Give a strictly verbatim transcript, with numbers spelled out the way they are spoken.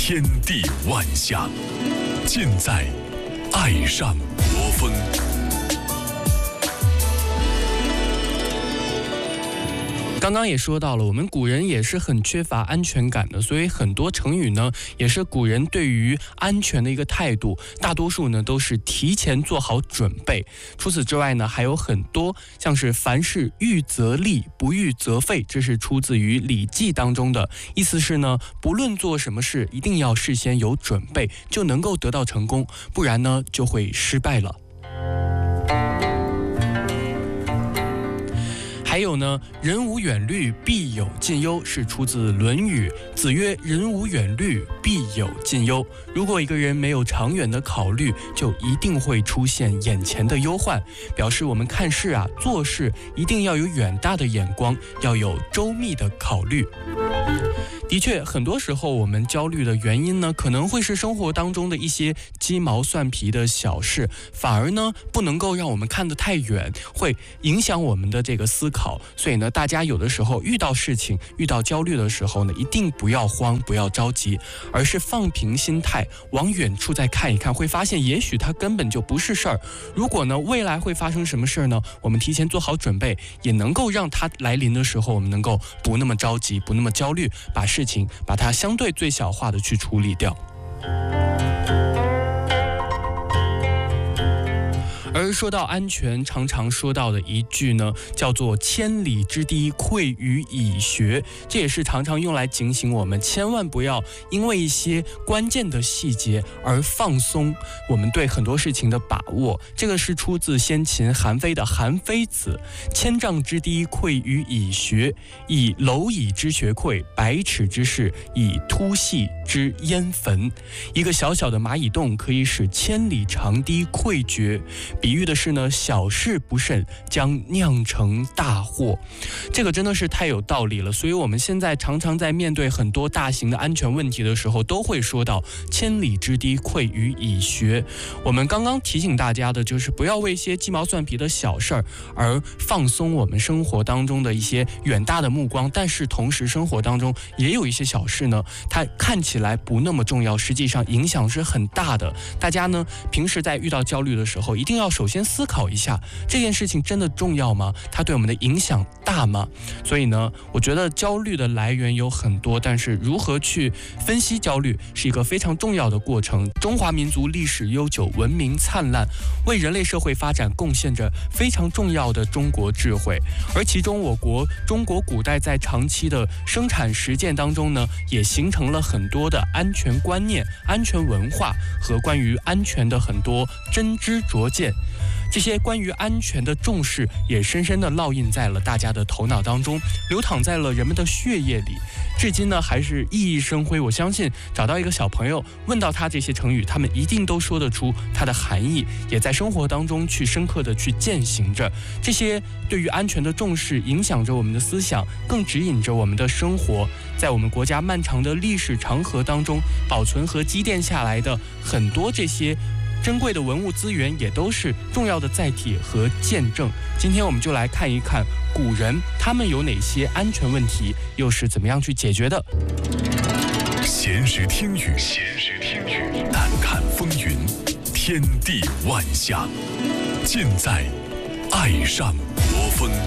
天地万象，尽在爱上国风。 刚刚也说到了，我们古人也是很缺乏安全感的，所以很多成语呢，也是古人对于安全的一个态度，大多数呢都是提前做好准备。除此之外呢，还有很多像是凡事预则立，不预则废，这是出自于《礼记》当中的，意思是呢，不论做什么事，一定要事先有准备，就能够得到成功，不然呢就会失败了。还有呢，人无远虑，必有近忧，是出自《论语》。子曰：人无远虑，必有近忧。如果一个人没有长远的考虑，就一定会出现眼前的忧患，表示我们看事啊、做事一定要有远大的眼光，要有周密的考虑。的确，很多时候我们焦虑的原因呢，可能会是生活当中的一些鸡毛蒜皮的小事，反而呢不能够让我们看得太远，会影响我们的这个思考。所以呢，大家有的时候遇到事情、遇到焦虑的时候呢，一定不要慌，不要着急，而是放平心态，往远处再看一看，会发现也许它根本就不是事儿。如果呢未来会发生什么事儿呢，我们提前做好准备，也能够让它来临的时候，我们能够不那么着急，不那么焦虑，把事情把它相对最小化的去处理掉。而说到安全，常常说到的一句呢，叫做千里之堤溃于蚁穴，这也是常常用来警醒我们，千万不要因为一些关键的细节而放松我们对很多事情的把握。这个是出自先秦韩非的《韩非子》，千丈之堤溃于蚁穴，以蝼蚁之穴溃，百尺之势，以突细之淹坟。一个小小的蚂蚁洞可以使千里长堤溃决，比喻的是呢，小事不慎将酿成大祸。这个真的是太有道理了，所以我们现在常常在面对很多大型的安全问题的时候，都会说到千里之堤溃于蚁穴。我们刚刚提醒大家的就是不要为一些鸡毛蒜皮的小事儿而放松我们生活当中的一些远大的目光，但是同时生活当中也有一些小事呢，它看起来不那么重要，实际上影响是很大的。大家呢平时在遇到焦虑的时候，一定要首先思考一下，这件事情真的重要吗？它对我们的影响大吗？所以呢，我觉得焦虑的来源有很多，但是如何去分析焦虑是一个非常重要的过程。中华民族历史悠久，文明灿烂，为人类社会发展贡献着非常重要的中国智慧。而其中我国中国古代在长期的生产实践当中呢，也形成了很多的安全观念、安全文化和关于安全的很多真知灼见。这些关于安全的重视也深深地烙印在了大家的头脑当中，流淌在了人们的血液里，至今呢还是熠熠生辉。我相信找到一个小朋友，问到他这些成语，他们一定都说得出它的含义，也在生活当中去深刻地去践行着。这些对于安全的重视影响着我们的思想，更指引着我们的生活。在我们国家漫长的历史长河当中，保存和积淀下来的很多这些珍贵的文物资源，也都是重要的载体和见证。今天我们就来看一看古人他们有哪些安全问题，又是怎么样去解决的。 闲时听雨，闲时听雨，淡看风云，天地万象，尽在爱上国风。